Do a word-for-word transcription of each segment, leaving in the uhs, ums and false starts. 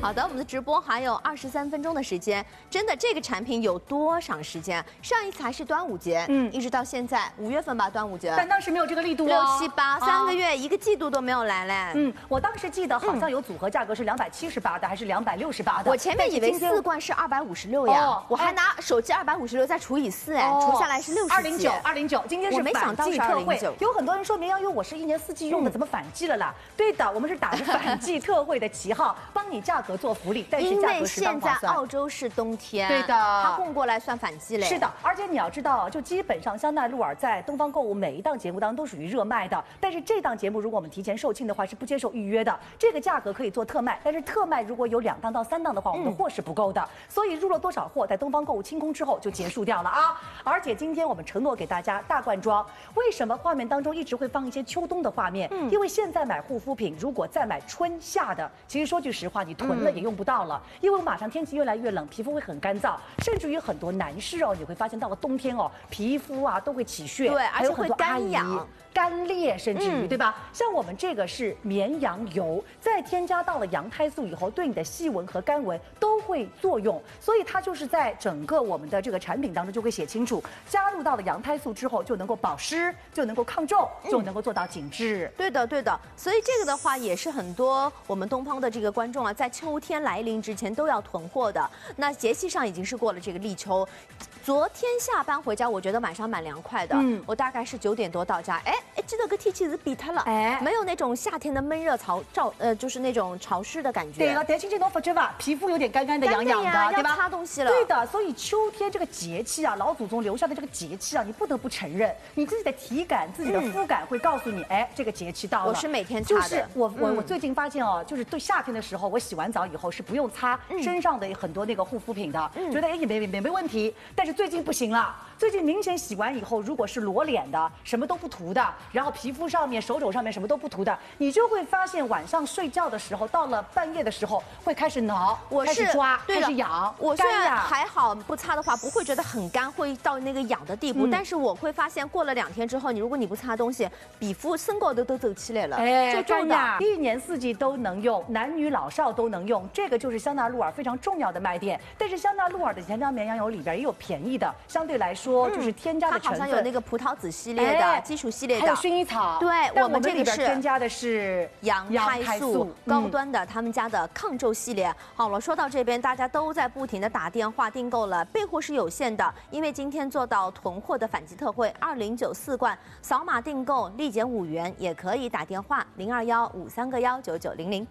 好的，我们的直播还有二十三分钟的时间，真的这个产品有多长时间？上一次还是端午节，嗯，一直到现在五月份吧，端午节， 但当时没有这个力度哦， 六七八三个月，一个季度都没有来嘞。 嗯，我当时记得好像有组合价格是两百七十八的，还是两百六十八的？ 我前面以为四罐是二百五十六呀，我还拿手机二百五十六再除以四，哎，除下来是六十。 二零九，二零九，今天是反季特惠。有很多人说绵羊油我是一年四季用的，怎么反季了啦？对的，我们是打着反季特惠的旗号，帮你价格做福利，但是价格适当划算。因为现在澳洲是冬天，对的， 它供过来算反季嘞。 是的，而且你要知道，就基本上香奈露尔在东方购物每一档节目当中都属于热卖的，但是这档节目如果我们提前售罄的话是不接受预约的，这个价格可以做特卖，但是特卖如果有两档到三档的话，我们的货是不够的，所以入了多少货，在东方购物清空之后就结束掉了啊！而且今天我们承诺给大家大罐装，为什么画面当中一直会放一些秋冬的画面？嗯，因为现在买护肤品，如果再买春夏的，其实说句实话，你囤了也用不到了，嗯、因为马上天气越来越冷，皮肤会很干燥，甚至于很多男士哦，你会发现到了冬天哦，皮肤啊都会起屑， 对，而且会干痒。 干裂，甚至于、嗯、对吧？像我们这个是绵羊油，在添加到了羊胎素以后，对你的细纹和干纹都会作用，所以它就是在整个我们的这个产品当中就会写清楚，加入到了羊胎素之后就能够保湿，就能够抗皱，就能够做到紧致。 嗯、对的，对的。所以这个的话也是很多我们东方的这个观众啊，在秋天来临之前都要囤货的。那节气上已经是过了这个立秋。昨天下班回家，我觉得晚上蛮凉快的。嗯，我大概是九点多到家，哎哎，这个天气是比它了，哎，没有那种夏天的闷热潮燥，呃，就是那种潮湿的感觉。 对了，但今天侬发觉吧，皮肤有点干干的、痒痒的，对吧？ 要擦东西了。 对的，所以秋天这个节气啊，老祖宗留下的这个节气啊，你不得不承认，你自己的体感、自己的肤感会告诉你，哎，这个节气到了。 我是每天擦的。 就是我我我最近发现哦，就是对夏天的时候，我洗完澡以后是不用擦身上的很多那个护肤品的，觉得哎也没没没问题。但是最近不行了。最近明显洗完以后，如果是裸脸的，什么都不涂的，然后皮肤上面、手肘上面什么都不涂的，你就会发现晚上睡觉的时候，到了半夜的时候会开始挠， 我开始抓，开始痒。 我虽然还好不擦的话，不会觉得很干，会到那个痒的地步，嗯、但是我会发现过了两天之后，你如果你不擦东西，皮肤身高都都走起来了，哎，就重的， 一年四季都能用，男女老少都能用，这个就是香奈露尔非常重要的卖点。但是香奈露尔的甜椒绵羊油里边也有便宜的，相对来说就是添加的成分， 它好像有那个葡萄籽系列的、基础系列的， 还有薰衣草。 对，我们这里边添加的是羊胎素，高端的他们家的抗皱系列。好了，说到这边，大家都在不停的打电话订购了，备货是有限的，因为今天做到囤货的反季特惠，二零九四罐，扫码订购立减五元，也可以打电话零二幺五三个幺九九零零。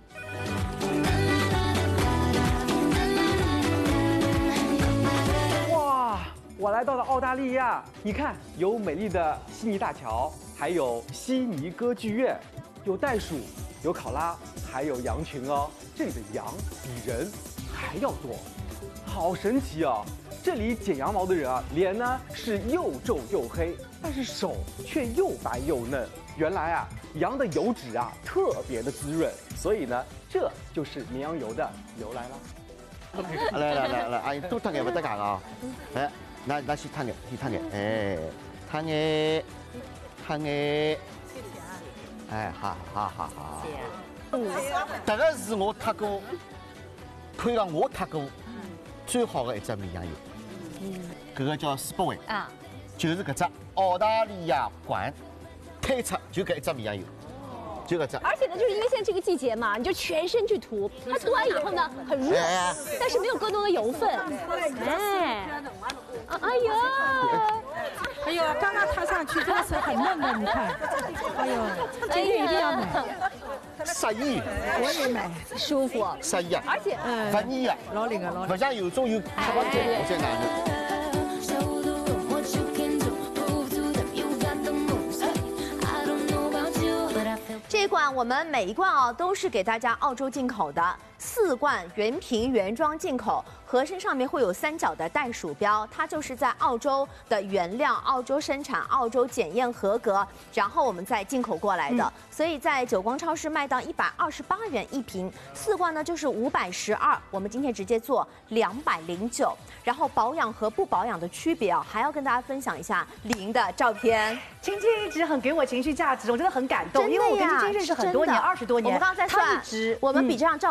我来到了澳大利亚，你看有美丽的悉尼大桥，还有悉尼歌剧院，有袋鼠，有考拉，还有羊群哦。这里的羊比人还要多，好神奇哦！这里剪羊毛的人啊，脸呢是又皱又黑，但是手却又白又嫩。原来啊，羊的油脂啊特别的滋润，所以呢，这就是绵羊油的由来啦。 来来来来，阿姨多烫眼不得干啊！哎。那那去烫眼，去烫眼，哎，烫眼，烫眼，哎，好好好好。嗯，这个是我烫过，推了我烫过最好的一只绵羊油。嗯，这个叫斯伯维啊，就是搿只澳大利亚馆推出就搿一只绵羊油。这个而且呢，就是因为现在这个季节嘛，你就全身去涂，它涂完以后呢，很热，但是没有更多的油分。哎，哎呦， 哎呦，刚刚擦上去这个是很嫩的，你看，哎呦，今天一定要买。 适宜， 我也买， 舒服， 适宜啊， 而且不腻啊， 老灵啊，老灵， 不像有种有吃不进，我在哪里？ 这一罐我们每一罐啊都是给大家澳洲进口的，四罐原瓶原装进口，盒身上面会有三角的袋鼠标，它就是在澳洲的原料、澳洲生产、澳洲检验合格，然后我们再进口过来的。嗯、所以在久光超市卖到一百二十八元一瓶，四罐呢就是五百十二，我们今天直接做两百零九。然后保养和不保养的区别啊，还要跟大家分享一下李莹的照片。 青青一直很给我情绪价值，我真的很感动，因为我跟青青认识很多年，二十多年。 我们刚刚在算，我们比这张照片认识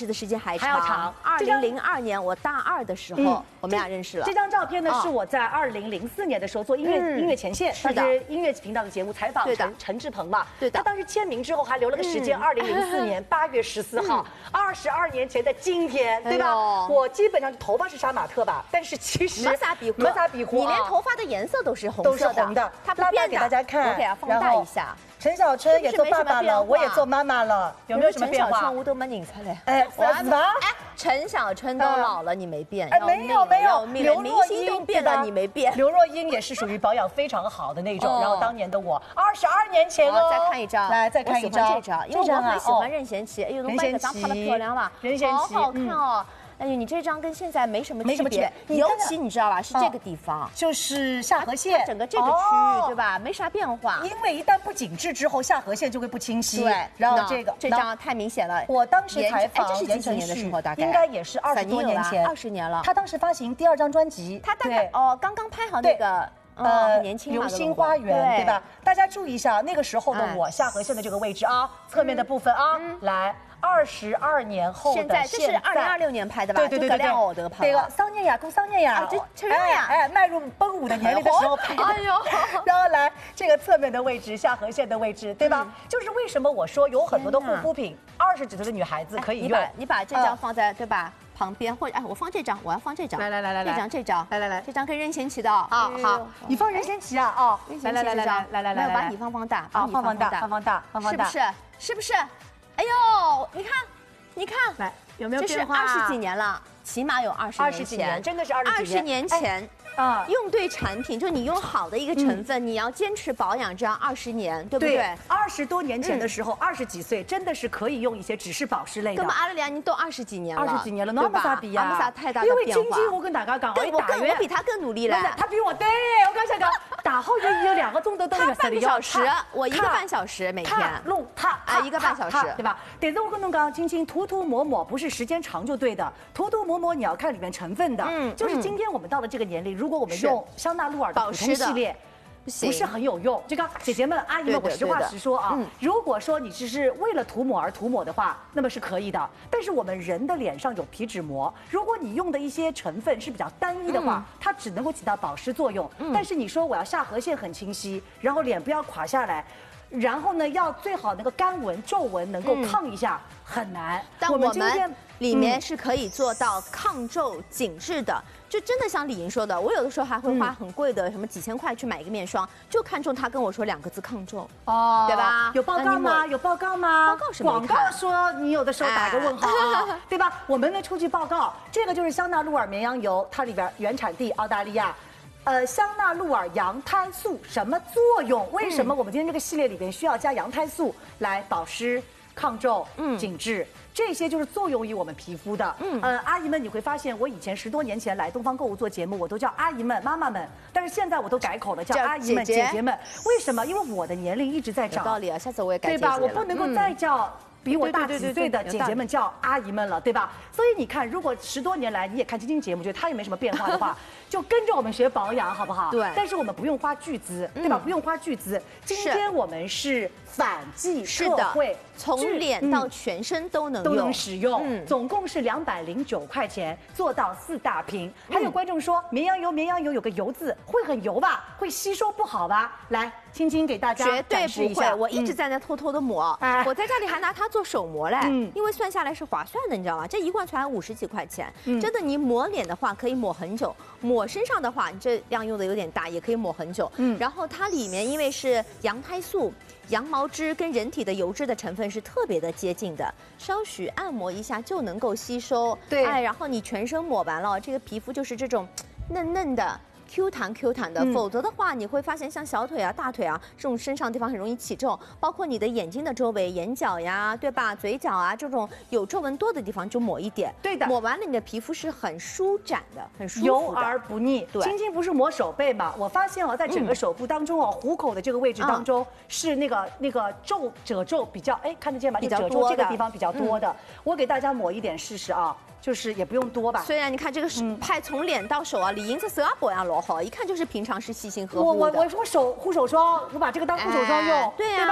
识的时间还还要长。 二零零二年我大二的时候，我们俩认识了。 这张照片呢，是我在二零零四年的时候做音乐音乐前线， 是的， 音乐频道的节目采访陈陈志朋嘛。 对的。 他当时签名之后还留了个时间，二零零四年八月十四号，二十二年前的今天，对吧？我基本上头发是杀马特吧，但是其实没啥比没啥比乎， 你连头发的颜色都是红都是红的， 它不变的。 给大家看， 我给它放大一下。 陈小春也做爸爸了，我也做妈妈了，有没有什么变化？ 陈小春我都没认出来。 哎，什么？ 哎，陈小春都老了，你没变。 哎，没有没有， 刘若英都变了，你没变。 刘若英也是属于保养非常好的那种。然后当年的我，二十二年前哦。 再看一张， 来再看一张。 这张，因为我很喜欢任贤齐。哎呦， 任贤齐长得漂亮了， 任贤齐好好看哦。哎呦，你这张跟现在没什么没什么区别，尤其你知道吧，是这个地方， 就是下颌线， 整个这个区域对吧，没啥变化。 因为一旦不紧致之后，下颌线就会不清晰。 对， 然后这个这张太明显了。 我当时采访这是几几年的时候？大概应该也是二十多年前， 二十年了。 他当时发行第二张专辑， 他大概哦刚刚拍好那个。 呃， 年轻流星花园，对吧？大家注意一下，那个时候的我下颌线的这个位置啊，侧面的部分啊，来，二十二年后的现在，这是二零二六年拍的吧？ 对对对对对，这个桑念雅，顾桑念雅， 这陈瑞雅， 哎，迈入奔五的年龄的时候拍的。哎呦，然后来这个侧面的位置，下颌线的位置，对吧？就是为什么我说有很多的护肤品，二十几岁的女孩子可以用。 你把这张放在对吧？旁边或者哎，我放这张，我要放这张。 来来来来来， 这张这张， 来来来， 这张跟任贤齐的啊， 好，你放任贤齐啊，哦，来来来来来来来来， 把你放放大， 啊，放放大，放放大，放放大， 是不是？是不是？哎呦，你看，你看， 来有没有变化？这是二十几年了，起码有二十二十几年，真的是二十二十年前。啊，用对产品，就你用好的一个成分，你要坚持保养，这样二十年，对不对？ 二十多年前的时候，二十几岁真的是可以用一些只是保湿类的。 那么阿拉良，你都二十几年了， 二十几年了，那没啥比呀， 没啥太大的变化。 因为晶晶，我跟大家讲， 我更我比他更努力了， 他比我对，我刚才讲，大号约有两个钟头都他半个小时，我一个半小时每天， 弄他啊一个半小时， 对吧？但是我跟侬讲，晶晶涂涂抹抹不是时间长就对的，涂涂抹抹你要看里面成分的。嗯，就是今天我们到了这个年龄，如果我们用香娜露尔的普通系列，不是很有用。这个姐姐们、阿姨们，我实话实说啊，如果说你只是为了涂抹而涂抹的话，那么是可以的。但是我们人的脸上有皮脂膜，如果你用的一些成分是比较单一的话，它只能够起到保湿作用。但是你说我要下颌线很清晰，然后脸不要垮下来。然后呢，要最好那个干纹、皱纹能够抗一下，很难。 但我们今天里面是可以做到抗皱紧致的，就真的像李莹说的，我有的时候还会花很贵的，什么几千块去买一个面霜，就看中他跟我说两个字抗皱，哦，对吧？ 有报告吗？有报告吗？ 报告是广告说你有的时候打个问号啊，对吧？我们呢出具报告，这个就是香娜露尔绵羊油，它里边原产地澳大利亚。呃，香娜露尔羊胎素什么作用？为什么我们今天这个系列里边需要加羊胎素来保湿、抗皱、嗯、紧致？这些就是作用于我们皮肤的。嗯，呃，阿姨们，你会发现我以前十多年前来东方购物做节目，我都叫阿姨们、妈妈们，但是现在我都改口了，叫阿姨们、姐姐们。为什么？因为我的年龄一直在长。 有道理啊，下次我也改姐姐对吧？我不能够再叫。比我大几岁的姐姐们叫阿姨们了，对吧？所以你看，如果十多年来你也看晶晶节目，觉得她也没什么变化的话，就跟着我们学保养，好不好？ 对。 但是我们不用花巨资，对吧？不用花巨资。今天我们是反季特惠， 从脸到全身都能都能使用，总共是两百零九块钱，做到四大瓶。还有观众说，绵羊油，绵羊油有个油字，会很油吧？会吸收不好吧？来，青青给大家绝对不会，我一直在那偷偷的抹，我在家里还拿它做手膜嘞，嗯，因为算下来是划算的，你知道吗？这一罐才五十几块钱，嗯，真的，你抹脸的话可以抹很久，抹身上的话，你这量用的有点大，也可以抹很久，嗯，然后它里面因为是羊胎素、羊毛脂跟人体的油脂的成分是特别的接近的，稍许按摩一下就能够吸收， 对， 哎，然后你全身抹完了，这个皮肤就是这种嫩嫩的。Q 弹 Q 弹的，否则的话你会发现像小腿啊、大腿啊这种身上地方很容易起皱，包括你的眼睛的周围、眼角呀，对吧？嘴角啊这种有皱纹多的地方就抹一点。 对的， 抹完了你的皮肤是很舒展的，很舒服的， 油而不腻。对，晶晶不是抹手背嘛？我发现哦，在整个手部当中哦，虎口的这个位置当中是那个那个皱褶皱比较哎看得见吗？ 比较多这个地方比较多的，我给大家抹一点试试啊。就是也不用多吧。 虽然你看这个派从脸到手啊，李莹这手啊保养老好，一看就是平常是细心呵护的。 我我我我手护手霜，我把这个当护手霜用， 对呀， 对吧？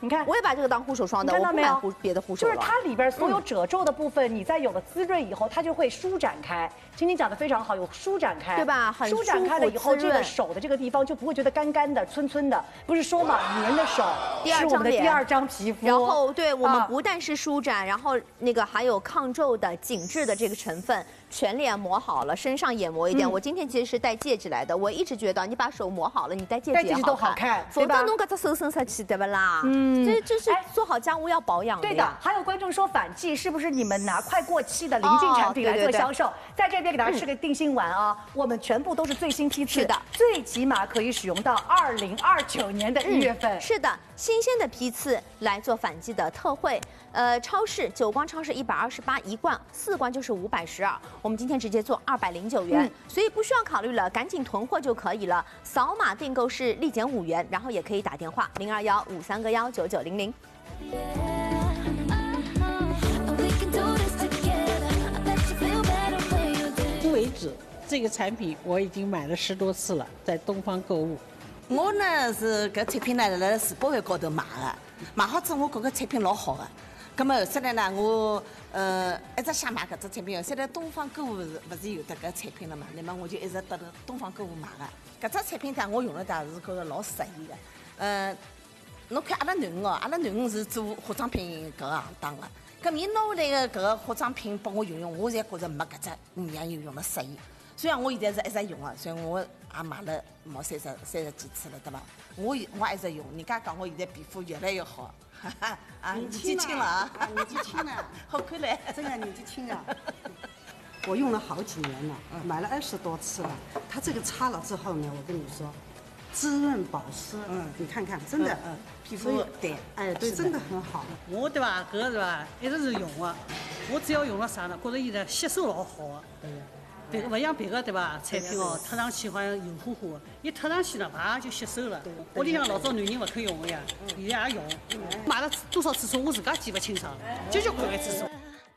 你看， 我也把这个当护手霜的，我不买护别的护手了。 就是它里边所有褶皱的部分，你在有了滋润以后，它就会舒展开。青青讲的非常好，有舒展开， 对吧？很舒展开了以后，这个手的这个地方就不会觉得干干的、村村的。不是说嘛，女人的手是我们的第二张皮肤。 然后，对我们不但是舒展，然后那个还有抗皱的、紧致的这个成分。全脸抹好了，身上也抹一点。我今天其实是戴戒指来的，我一直觉得你把手抹好了，你戴戒指也都好看， 否则弄个这手伸上去，对不啦？嗯，这这是做好家务要保养的。 对的。还有观众说反季是不是你们拿快过期的临近产品来做销售？在这边给大家吃个定心丸啊，我们全部都是最新批次， 是的， 最起码可以使用到二零二九年的一月份。 是的，新鲜的批次来做反季的特惠。呃，超市久光超市一百二十八一罐，四罐就是五百十二。我们今天直接做二百零九元，嗯、所以不需要考虑了，赶紧囤货就可以了。扫码订购是立减五元，然后也可以打电话零二幺五三个幺九九零零。 为止，这个产品我已经买了十多次了，在东方购物。 我呢是搿产品呢辣世博会高头买的，买好之后我觉着产品老好的。咁么后首来呢，我呃一直想买搿只产品。后首来东方购物是勿是有得搿产品了嘛？那么我就一直到东方购物买的。搿只产品呢，我用了它是觉着老适意的。呃，侬看阿拉囡恩哦，阿拉囡恩是做化妆品搿个行当的。咁伊拿下来个搿个化妆品帮我用用，我侪觉着没搿只五样油用了适意。虽然我现在是一直用啊，所以我也买了毛三十三十几次了，对伐？我我也一直用，人家讲我现在皮肤越来越好。啊，年纪轻了啊， 年纪轻了， 好看嘞， 真的年纪轻啊。我用了好几年了，买了二十多次了。它这个擦了之后呢，我跟你说，滋润保湿，嗯，你看看，真的， 嗯，皮肤对， 哎，对，真的很好。 我对吧，搿个对吧，一直是用的。我只要用了啥呢？觉着伊的吸收老好的。别个不像别个对吧？产品哦，涂上去好像油乎乎的，一涂上去了，啪就吸收了。屋里向老早男人不肯用的呀，现在也用。买了多少次数，我自家记不清爽，就就看一次数。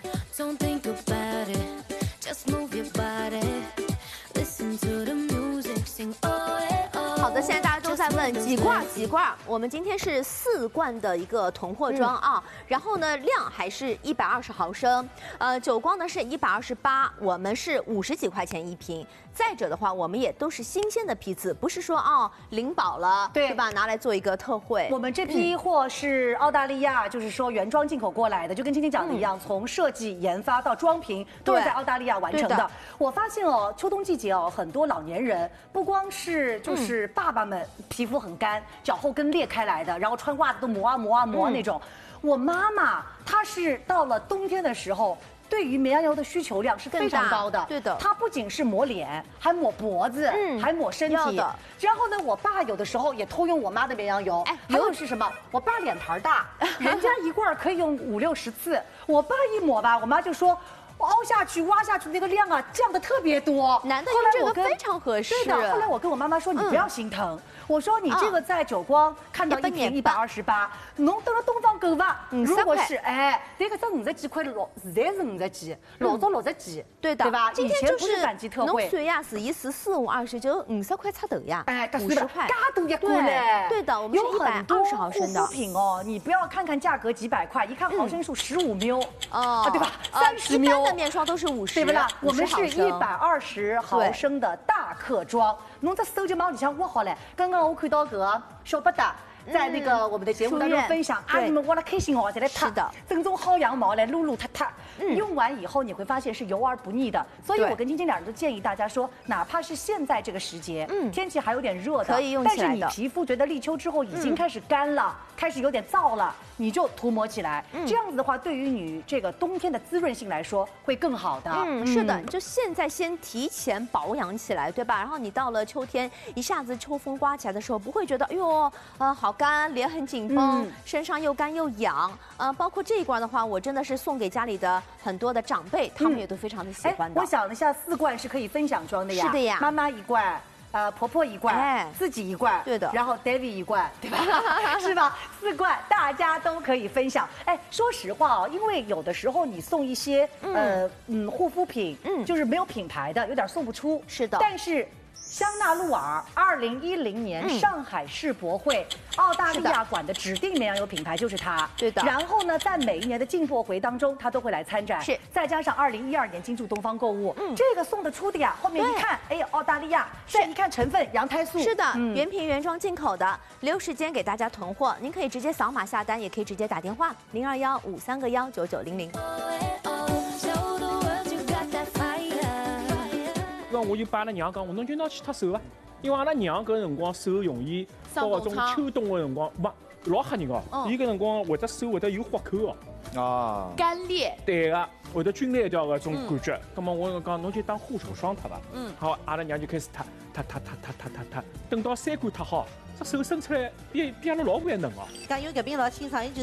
好的，现在大家都在问几罐几罐，我们今天是四罐的一个囤货装啊，嗯、然后呢量还是一百二十毫升，呃久光呢是一百二十八，我们是五十几块钱一瓶。再者的话，我们也都是新鲜的批次，不是说哦领保了，对吧？拿来做一个特惠。 我们这批货是澳大利亚，就是说原装进口过来的，就跟今天讲的一样，从设计、研发到装瓶都是在澳大利亚完成的。我发现哦，秋冬季节哦，很多老年人不光是就是爸爸们皮肤很干，脚后跟裂开来的，然后穿袜子都磨啊磨啊磨那种。我妈妈她是到了冬天的时候。对于绵羊油的需求量是非常高的， 对的。 它不仅是抹脸，还抹脖子，嗯，还抹身体。然后呢，我爸有的时候也偷用我妈的绵羊油。哎，还有是什么？我爸脸盘大，人家一罐可以用五六十次，我爸一抹吧，我妈就说。凹下去、挖下去，那个量啊降的特别多。 男的用这个非常合适。 对的。后来我跟我妈妈说，你不要心疼。我说你这个在久光看到一瓶一百二十八，侬到了东方购吧，如果是哎，那个只五十几块老，现在是五十几，老早六十几， 对的， 对吧？ 今天就是反季特惠。 侬算呀，是一十四五二十九，五十块出头呀。 哎， 五十块， 加多一罐嘞。 对的，我们是一百二十毫升的护肤品哦。你不要看看价格几百块，一看毫升数十五 ml，哦，对吧？三十 ml。 一般的面霜都是五十。 对不啦？我们是一百二十毫升的大客装，侬这手就往里向握好了。刚刚我看到个小巴达在那个我们的节目当中分享，阿姨们挖了开心哦，再来擦，正宗薅羊毛来撸撸擦擦。用完以后你会发现是油而不腻的，所以我跟晶晶两人都建议大家说，哪怕是现在这个时节，嗯，天气还有点热的， 可以用起来的。 但是你皮肤觉得立秋之后已经开始干了，开始有点燥了，你就涂抹起来。这样子的话，对于你这个冬天的滋润性来说会更好的。 嗯，是的，就现在先提前保养起来，对吧？然后你到了秋天，一下子秋风刮起来的时候，不会觉得哎呦，呃，好干，脸很紧绷，身上又干又痒。呃，包括这一罐的话，我真的是送给家里的很多的长辈，他们也都非常的喜欢的。 我想了一下，四罐是可以分享装的呀。 是的呀， 妈妈一罐。呃，婆婆一罐，哎，自己一罐， 对的， 然后 David 一罐，对吧？是吧？四罐大家都可以分享。哎，说实话哦，因为有的时候你送一些呃嗯护肤品，嗯，就是没有品牌的，有点送不出。 是的， 但是香纳露尔二零一零年上海世博会，澳大利亚馆的指定绵羊油品牌就是它。 对的。 然后呢，在每一年的进货回当中，它都会来参展。 是。 再加上二零一二年金驻东方购物，嗯，这个送的出的呀，后面一看，哎呀，澳大利亚，再一看成分，羊胎素。 是的，原瓶原装进口的，留时间给大家囤货，您可以直接扫码下单，也可以直接打电话零二幺五三个幺九九零零。 我就帮阿拉娘讲，我侬就拿去脱手啊，因为阿拉娘搿辰光手容易到搿种秋冬个辰光，勿老吓人哦。伊搿辰光会得手会得有豁口哦。啊。 干裂。对个，会得皲裂掉搿种感觉。咁么我讲侬就当护手霜脱伐？嗯。好，阿拉娘就开始脱脱脱脱脱脱脱脱，等到三罐脱好，这手伸出来比比阿拉老婆还嫩哦。 讲因为搿边老欣赏，伊就